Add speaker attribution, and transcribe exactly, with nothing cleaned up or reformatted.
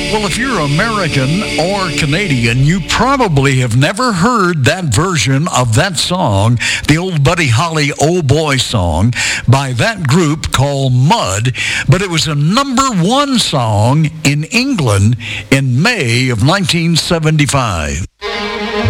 Speaker 1: Well, if you're American or Canadian, you probably have never heard that version of that song, the old Buddy Holly Oh Boy song, by that group called Mud, but it was a number one song in England in May of nineteen seventy-five.